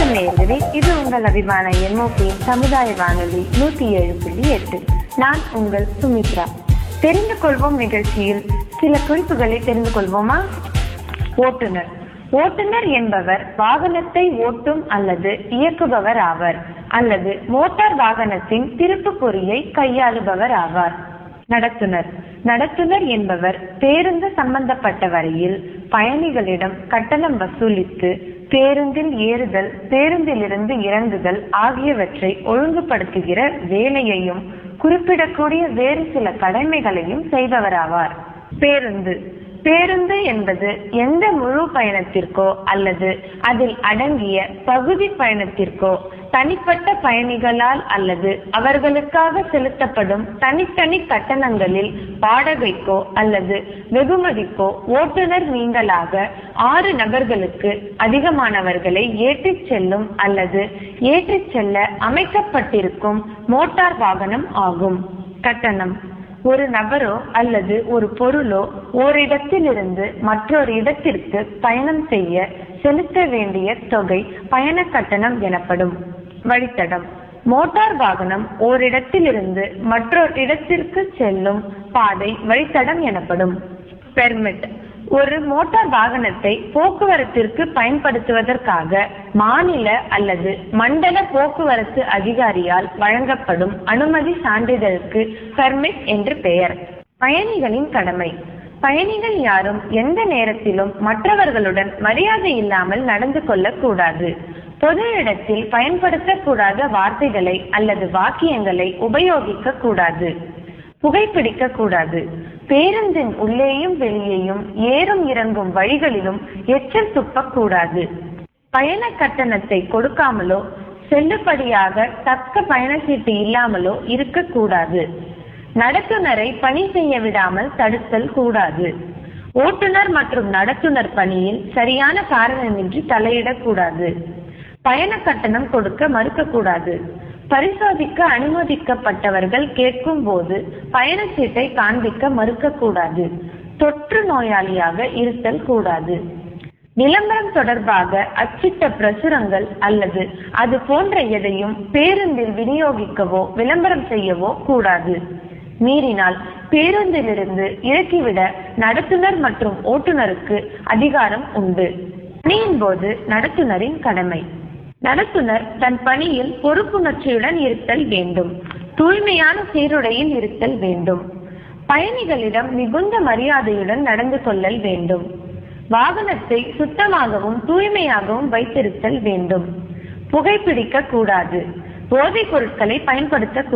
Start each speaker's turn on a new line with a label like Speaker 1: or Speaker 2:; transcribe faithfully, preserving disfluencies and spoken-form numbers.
Speaker 1: வணக்கம் நேயர்களே, இது உங்கள் அபிமான எம்ஓபி சமுதாய வானொலி நூத்தி ஏழு புள்ளி எட்டு. நான் உங்கள் சுமித்ரா. தெரிந்து கொள்வோம் நிகழ்ச்சியில் சில குறிப்புகளை தெரிந்து கொள்வோமா? ஓட்டுநர். ஓட்டுநர் என்பவர் வாகனத்தை ஓட்டும் அல்லது இயக்குபவர் ஆவர், அல்லது மோட்டார் வாகனத்தின் திருப்பு பொறியை கையாளுபவர் ஆவார். நடத்துனர். நடத்துனர் என்பவர் பேருந்து சம்பந்தப்பட்ட வரையில் பயணிகளிடம் கட்டணம் வசூலித்து பேருந்தில் ஏறுதல், பேருந்திலிருந்து இறங்குதல் ஆகியவற்றை ஒழுங்குபடுத்துகிற வேலையையும் குறிப்பிடக்கூடிய வேறு சில கடமைகளையும் செய்பவராவார். பேருந்து. பேருந்து என்பது எந்த முழு பயணத்திற்கோ அல்லது அதில் அடங்கிய பகுதி பயணத்திற்கோ தனிப்பட்ட பயணிகளால் அல்லது அவர்களுக்காக செலுத்தப்படும் தனித்தனி கட்டணங்களில் வாடகைக்கோ அல்லது வெகுமதிக்கோ ஓட்டுநர் நீங்களாக ஆறு நபர்களுக்கு அதிகமானவர்களை ஏற்றிச் செல்லும் அல்லது ஏற்றிச் செல்ல அமைக்கப்பட்டிருக்கும் மோட்டார் வாகனம் ஆகும். கட்டணம். ஒரு நபரோ அல்லது ஒரு பொருளோ ஓரிடத்திலிருந்து மற்றொரு இடத்திற்கு பயணம் செய்ய செலுத்த வேண்டிய தொகை பயண கட்டணம் எனப்படும். வழித்தடம். மோட்டார் வாகனம் ஓரிடத்திலிருந்து மற்றொரு இடத்திற்கு செல்லும் பாதை வழித்தடம் எனப்படும். பெர்மிட். ஒரு மோட்டார் வாகனத்தை போக்குவரத்திற்கு பயன்படுத்துவதற்காக மாநில அல்லது மண்டல போக்குவரத்து அதிகாரியால் வழங்கப்படும் அனுமதி சான்றிதழுக்கு பெர்மிட் என்று பெயர். பயணிகளின் கடமை. பயணிகள் யாரும் எந்த நேரத்திலும் மற்றவர்களுடன் மரியாதை இல்லாமல் நடந்து கொள்ளக்கூடாது. பொது இடத்தில் பயன்படுத்தக்கூடாத வார்த்தைகளை அல்லது வாக்கியங்களை உபயோகிக்க கூடாது. புகைப்பிடிக்க கூடாது. பேருந்தின் உள்ளேயும் வெளியேயும் ஏறும் இறங்கும் வழிகளிலும் எச்சில் துப்பக்கூடாது. பயண கட்டணத்தை கொடுக்காமலோ செல்லுபடியாக தக்க பயணச்சீட்டு இல்லாமலோ இருக்கக்கூடாது. நடத்துனரை பணி செய்ய விடாமல் தடுத்தல் கூடாது. ஓட்டுநர் மற்றும் நடத்துனர் பணியில் சரியான காரணமின்றி தலையிடக்கூடாது. பயண கட்டணம் கொடுக்க மறுக்கக்கூடாது. பரிசோதிக்க அனுமதிக்கப்பட்டவர்கள் கேட்கும் போது பயணச்சீட்டை காண்பிக்க மறுக்கக்கூடாது. தொற்று நோயாளியாக இருத்தல் கூடாது. விளம்பரம் தொடர்பாக அச்சிட்ட பிரசுரங்கள் அல்லது அது போன்ற எதையும் பேருந்தில் விநியோகிக்கவோ விளம்பரம் செய்யவோ கூடாது. மீறினால் பேருந்திலிருந்து இறக்கிவிட நடத்துனர் மற்றும் ஓட்டுநருக்கு அதிகாரம் உண்டு. பணியின் போது நடத்துனரின் கடமை. நடத்துனர் தன் பணியில் பொறுப்புணர்ச்சியுடன் இருத்தல் வேண்டும். தூய்மையான சீருடையில் இருத்தல் வேண்டும். பயணிகளிடம் மிகுந்த மரியாதையுடன் நடந்து கொள்ளல் வேண்டும். வாகனத்தை சுத்தமாகவும் தூய்மையாகவும் வைத்திருத்தல் வேண்டும். புகைப்பிடிக்க கூடாது. போதைப் பொருட்களை பயன்படுத்த